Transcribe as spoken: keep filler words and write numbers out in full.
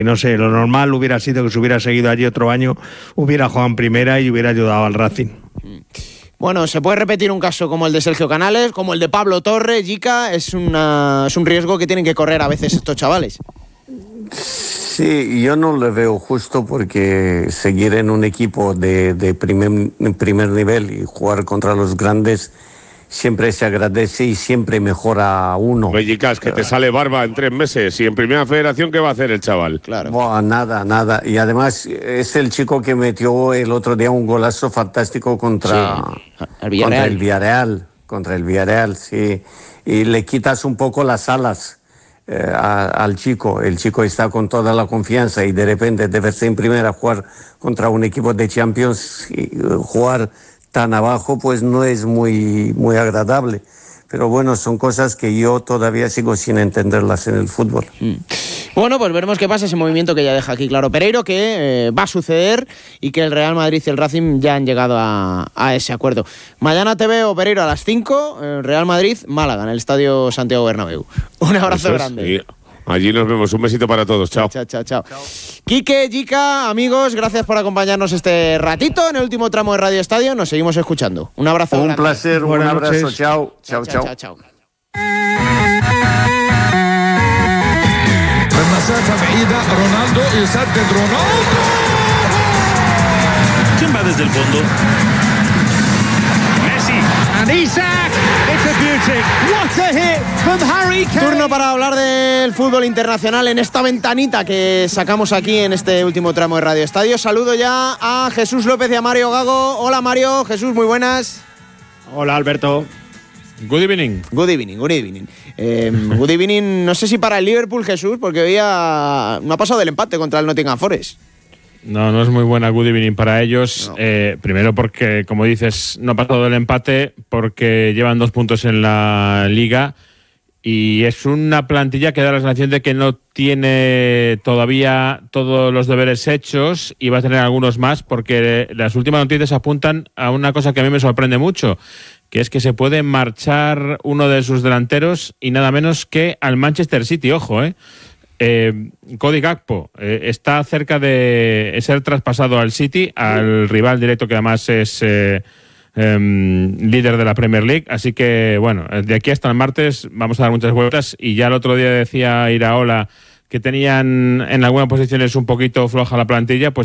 No sé, lo normal hubiera sido que se hubiera seguido allí otro año, hubiera jugado en primera y hubiera ayudado al Racing. Bueno, se puede repetir un caso como el de Sergio Canales, como el de Pablo Torres, Jica, es, una, es un riesgo que tienen que correr a veces estos chavales. Sí, yo no le veo justo porque seguir en un equipo de, de primer, primer nivel y jugar contra los grandes siempre se agradece y siempre mejora a uno. Bellicas, que te sale barba en tres meses y en primera federación, ¿qué va a hacer el chaval? Claro. Buah, nada, nada. Y además es el chico que metió el otro día un golazo fantástico contra, sí, el Villarreal. contra el Villarreal. Contra el Villarreal, sí. Y le quitas un poco las alas eh, a, al chico. El chico está con toda la confianza y de repente de verse en primera jugar contra un equipo de Champions y uh, jugar tan abajo, pues no es muy, muy agradable. Pero bueno, son cosas que yo todavía sigo sin entenderlas en el fútbol. Mm. Bueno, pues veremos qué pasa, ese movimiento que ya deja aquí claro Pereiro, que eh, va a suceder y que el Real Madrid y el Racing ya han llegado a, a ese acuerdo. Mañana te veo, Pereiro, a las cinco, el Real Madrid, Málaga, en el Estadio Santiago Bernabéu. Un abrazo Eso es, grande. y allí nos vemos, un besito para todos, chao. Chao, chao, chao. Quique, Jica, amigos, gracias por acompañarnos este ratito en el último tramo de Radio Estadio. Nos seguimos escuchando. Un abrazo Un grande. placer, un abrazo, chao, chao, chao. chao, chao. Ronaldo يسدد رونالدو. ¿Quién va desde el fondo? Messi. And Isak. It's a beauty. What a hit from Harry Kane. Turno para hablar del fútbol internacional en esta ventanita que sacamos aquí en este último tramo de Radio Estadio. Saludo ya a Jesús López y a Mario Gago. Hola Mario, Jesús, muy buenas. Hola Alberto. Good evening. Good evening, good evening. Eh, good evening, no sé si para el Liverpool, Jesús, porque hoy ha, no ha pasado del empate contra el Nottingham Forest. No, no es muy buena good evening para ellos. No. Eh, primero porque, como dices, no ha pasado del empate porque llevan dos puntos en la Liga y es una plantilla que da la sensación de que no tiene todavía todos los deberes hechos y va a tener algunos más porque las últimas noticias apuntan a una cosa que a mí me sorprende mucho, que es que se puede marchar uno de sus delanteros y nada menos que al Manchester City, ojo, ¿eh? eh Cody Gakpo eh, está cerca de ser traspasado al City, al rival directo que además es eh, eh, líder de la Premier League, así que bueno, de aquí hasta el martes vamos a dar muchas vueltas y ya el otro día decía Iraola que tenían en algunas posiciones un poquito floja la plantilla, pues